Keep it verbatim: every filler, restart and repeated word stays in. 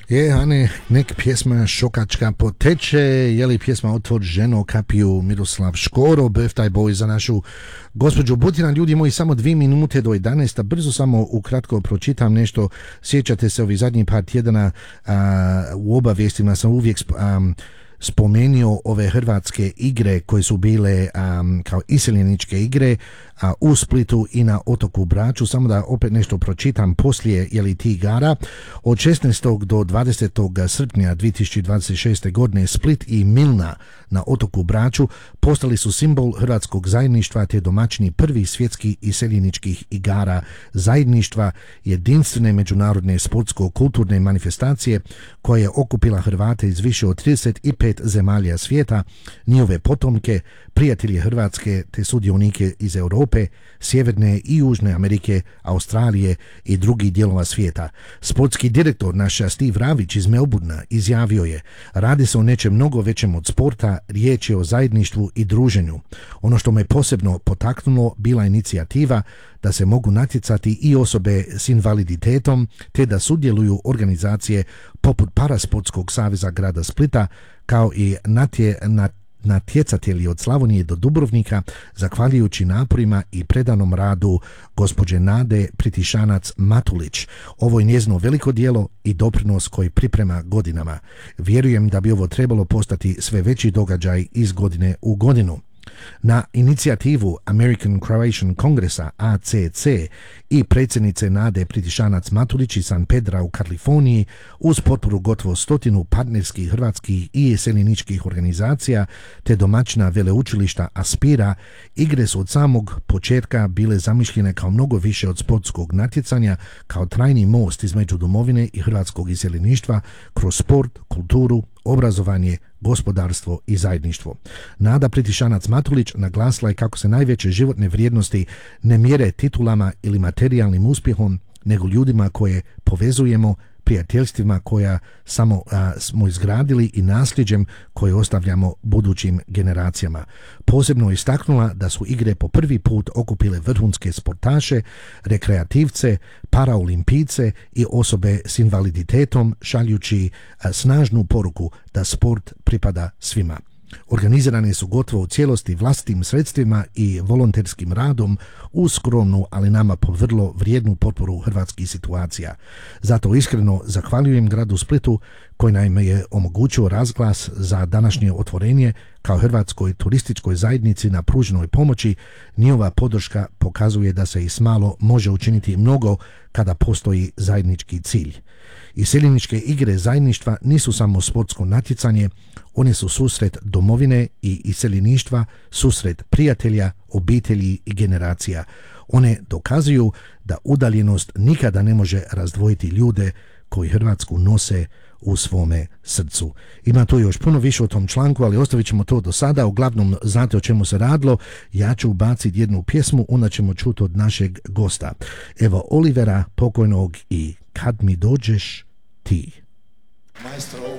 Je, Ane, nek pjesma Šokačka poteče, je li pjesma Otvor ženo, kapiju Miroslav Škoro, birthday boy za našu gospođu Butina. Ljudi moji, samo dvije minute do jedanaest, brzo samo ukratko pročitam nešto. Sjećate se ovih zadnjih par tjedana, a, u obavijestima sam uvijek a, spomenuo ove hrvatske igre koje su bile um, kao iseljeničke igre a, u Splitu i na otoku Braču. Samo da opet nešto pročitam poslije jeli tih igara. Od šesnaestog do dvadesetog srpnja dvije tisuće dvadeset šeste godine Split i Milna na otoku Braču postali su simbol hrvatskog zajedništva te domaćini prvih svjetskih iseljeničkih igara zajedništva, jedinstvene međunarodne sportsko-kulturne manifestacije koja je okupila Hrvate iz više od trideset pet zemalja svijeta, njihove potomke, prijatelje Hrvatske te sudionike iz Europe, Sjeverne i Južne Amerike, Australije i drugih dijelova svijeta. Sportski direktor naš Steve Ravić iz Melbournea izjavio je: radi se o nečem mnogo većem od sporta, riječ je o zajedništvu i druženju. Ono što me posebno potaknulo bila inicijativa da se mogu natjecati i osobe s invaliditetom te da sudjeluju organizacije poput Parasportskog saveza grada Splita kao i natje, nat, natjecatelji od Slavonije do Dubrovnika, zahvaljujući naporima i predanom radu gospođe Nade Pritišanac-Matulić. Ovo je njezino veliko djelo i doprinos koji priprema godinama. Vjerujem da bi ovo trebalo postati sve veći događaj iz godine u godinu. Na inicijativu American Croatian Congressa A C C i predsjednice Nade Pritišanac-Matulić iz San Pedra u Kaliforniji, uz potporu gotovo stotinu partnerskih hrvatskih i iseljeničkih organizacija te domaćina veleučilišta Aspira, igre su od samog početka bile zamišljene kao mnogo više od sportskog natjecanja, kao trajni most između domovine i hrvatskog iseljeništva kroz sport, kulturu, obrazovanje, gospodarstvo i zajedništvo. Nada Pritišanac-Matulić naglasila je kako se najveće životne vrijednosti ne mjere titulama ili materijalnim uspjehom, nego ljudima koje povezujemo, prijateljstvima koja samo a, smo izgradili i nasljeđem koje ostavljamo budućim generacijama. Posebno istaknula da su igre po prvi put okupile vrhunske sportaše, rekreativce, paraolimpijce i osobe s invaliditetom, šaljući a, snažnu poruku da sport pripada svima. Organizirane su gotovo u cijelosti vlastitim sredstvima i volonterskim radom uz skromnu, ali nama po vrlo vrijednu potporu hrvatskih situacija. Zato iskreno zahvaljujem gradu Splitu koji nam je omogućio razglas za današnje otvorenje kao hrvatskoj turističkoj zajednici na pruženoj pomoći. Njihova podrška pokazuje da se i s malo može učiniti mnogo kada postoji zajednički cilj. Iseljeničke igre zajedništva nisu samo sportsko natjecanje, one su susret domovine i iseljeništva, susret prijatelja, obitelji i generacija. One dokazuju da udaljenost nikada ne može razdvojiti ljude koji Hrvatsku nose u svome srcu. Ima to još puno više o tom članku, ali ostavit ćemo to do sada. Uglavnom, znate o čemu se radilo. Ja ću ubaciti jednu pjesmu, onda ćemo čuti od našeg gosta. Evo Olivera pokojnog i Kad mi dođeš ti. Maestro